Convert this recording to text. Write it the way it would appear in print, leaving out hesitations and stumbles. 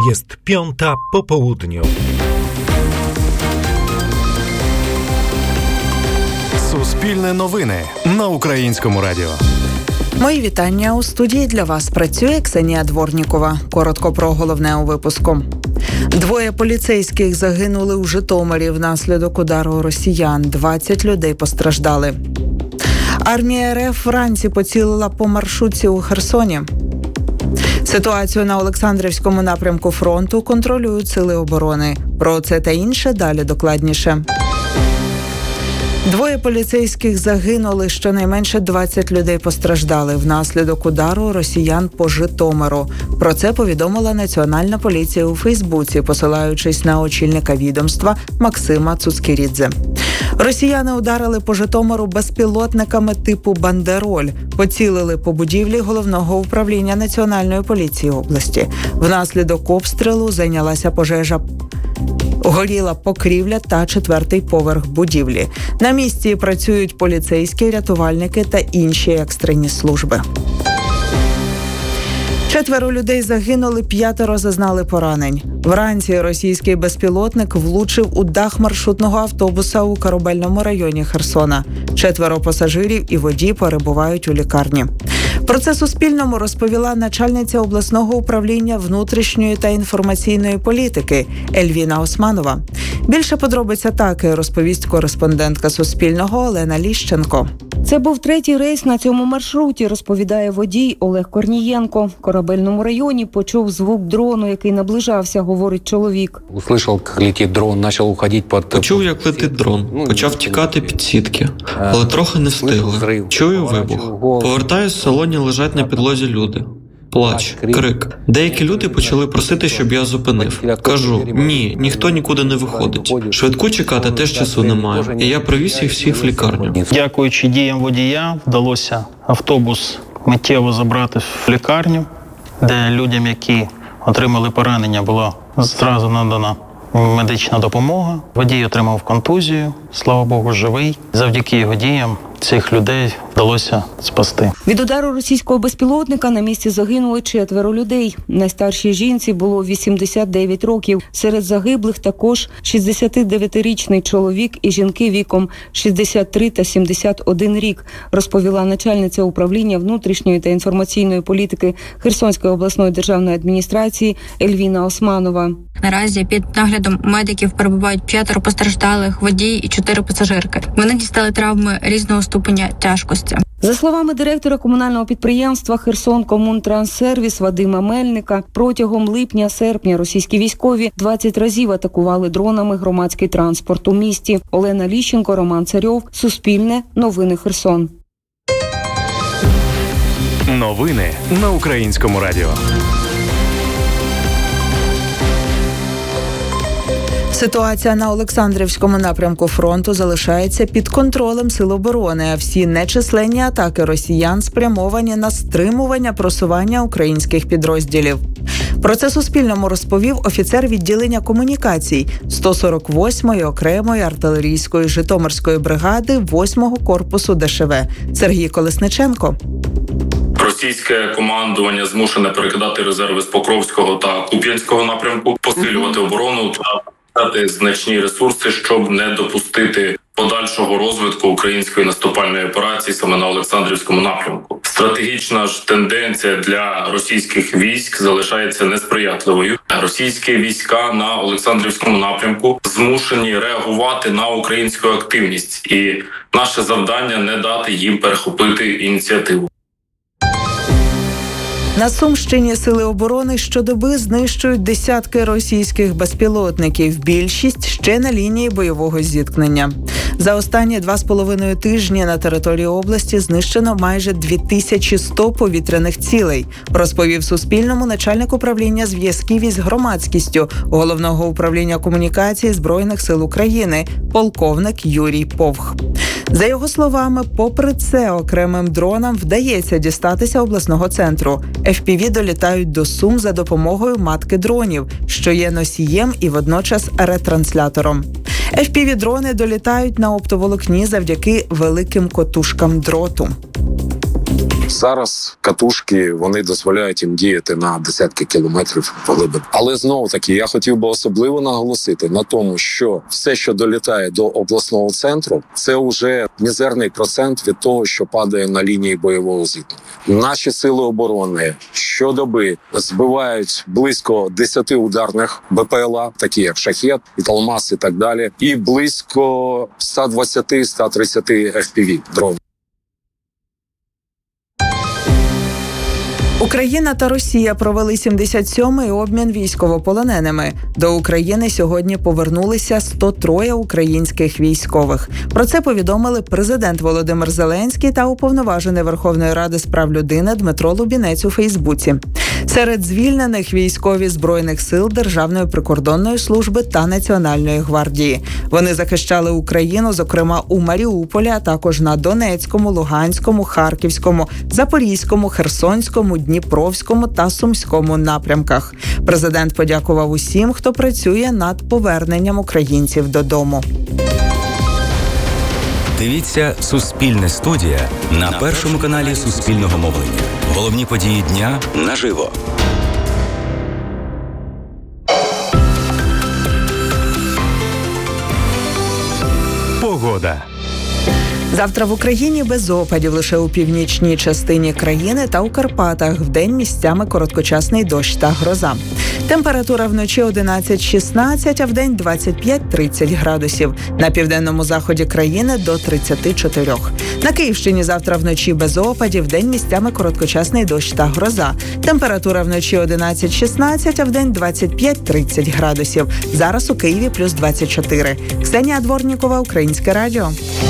Jest 5:00 po południu. Суспільне новини на Українському радіо. Мої вітання. У студії для вас працює Ксенія Дворнікова. Коротко про головне у випуску. 2 поліцейських загинули у Житомирі внаслідок удару росіян. 20 людей постраждали. Армія РФ вранці поцілила по маршрутці у Херсоні. Ситуацію на Олександрівському напрямку фронту контролюють сили оборони. Про це та інше далі докладніше. 2 поліцейських загинули, щонайменше 20 людей постраждали внаслідок удару росіян по Житомиру. Про це повідомила Національна поліція у Фейсбуці, посилаючись на очільника відомства Максима Цуцкірідзе. Росіяни ударили по Житомиру безпілотниками типу «Бандероль», поцілили по будівлі Головного управління Національної поліції області. Внаслідок обстрілу зайнялася пожежа. Горіла покрівля та 4-й поверх будівлі. На місці працюють поліцейські, рятувальники та інші екстрені служби. 4 людей загинули, 5 зазнали поранень. Вранці російський безпілотник влучив у дах маршрутного автобуса у Корабельному районі Херсона. 4 пасажирів і водій перебувають у лікарні. Про це Суспільному розповіла начальниця обласного управління внутрішньої та інформаційної політики Ельвіна Османова. Більше подробиць атаки розповість кореспондентка Суспільного Олена Ліщенко. Це був 3-й рейс на цьому маршруті, розповідає водій Олег Корнієнко. В Корабельному районі почув звук дрону, який наближався, говорить чоловік. Услышав, як летить дрон, почав уходити під... Почув, як летить дрон. Почав тікати під сітки, але трохи не встигли. Чую вибух. Повертаюсь, в салоні лежать на підлозі люди. Плач, крик. Деякі люди почали просити, щоб я зупинив. Кажу, ні, ніхто нікуди не виходить. Швидку чекати теж часу немає. І я привіз їх всіх в лікарню. Дякуючи діям водія, вдалося автобус миттєво забрати в лікарню, де людям, які отримали поранення, була зразу надана медична допомога. Водій отримав контузію, слава Богу, живий. Завдяки його діям цих людей вдалося спасти. Від удару російського безпілотника на місці загинули 4 людей. Найстаршій жінці було 89 років. Серед загиблих також 69-річний чоловік і жінки віком 63 та 71 рік, розповіла начальниця управління внутрішньої та інформаційної політики Херсонської обласної державної адміністрації Ельвіна Османова. Наразі під наглядом медиків перебувають 5 постраждалих, водій і 4 пасажирки. Вони дістали травми різного ступеня тяжкості. За словами директора комунального підприємства «Херсонкомунтранссервіс» Вадима Мельника, протягом липня-серпня російські військові 20 разів атакували дронами громадський транспорт у місті. Олена Ліщенко, Роман Царьов, Суспільне, Новини Херсон. Новини на Українському радіо. Ситуація на Олександрівському напрямку фронту залишається під контролем сил оборони, а всі нечисленні атаки росіян спрямовані на стримування просування українських підрозділів. Про це Суспільному розповів офіцер відділення комунікацій 148-ї окремої артилерійської Житомирської бригади 8-го корпусу ДШВ Сергій Колесниченко. Російське командування змушене перекидати резерви з Покровського та Куп'янського напрямку, посилювати оборону та дати значні ресурси, щоб не допустити подальшого розвитку української наступальної операції саме на Олександрівському напрямку. Стратегічна ж тенденція для російських військ залишається несприятливою. Російські війська на Олександрівському напрямку змушені реагувати на українську активність, і наше завдання не дати їм перехопити ініціативу. На Сумщині сили оборони щодоби знищують десятки російських безпілотників, більшість ще на лінії бойового зіткнення. За останні 2,5 тижні на території області знищено майже 2100 повітряних цілей, розповів Суспільному начальник управління зв'язків із громадськістю Головного управління комунікації Збройних сил України полковник Юрій Повх. За його словами, попри це окремим дронам вдається дістатися обласного центру. FPV долітають до Сум за допомогою матки дронів, що є носієм і водночас ретранслятором. FPV-дрони долітають на оптоволокні завдяки великим котушкам дроту. Зараз катушки, вони дозволяють їм діяти на десятки кілометрів поглибин. Але знову-таки, я хотів би особливо наголосити на тому, що все, що долітає до обласного центру, це вже мізерний процент від того, що падає на лінії бойового зіткнення. Наші сили оборони щодоби збивають близько 10 ударних БПЛА, такі як «Шахед», «Італмас» і так далі, і близько 120-130 FPV дронів. Україна та Росія провели 77-й обмін військовополоненими. До України сьогодні повернулися 103 українських військових. Про це повідомили президент Володимир Зеленський та уповноважений Верховної Ради з прав людини Дмитро Лубінець у Фейсбуці. Серед звільнених військові Збройних сил, Державної прикордонної служби та Національної гвардії. Вони захищали Україну, зокрема у Маріуполі, а також на Донецькому, Луганському, Харківському, Запорізькому, Херсонському, Дніпровському та Сумському напрямках. Президент подякував усім, хто працює над поверненням українців додому. Дивіться «Суспільне студія» на першому каналі Суспільного мовлення. Головні події дня наживо. Погода. Завтра в Україні без опадів, лише у північній частині країни та у Карпатах. Вдень місцями короткочасний дощ та гроза. Температура вночі 11-16, а вдень 25-30 градусів. На південному заході країни до 34. На Київщині завтра вночі без опадів, вдень місцями короткочасний дощ та гроза. Температура вночі 11-16, а вдень 25-30 градусів. Зараз у Києві плюс 24. Ксенія Дворнікова, Українське радіо.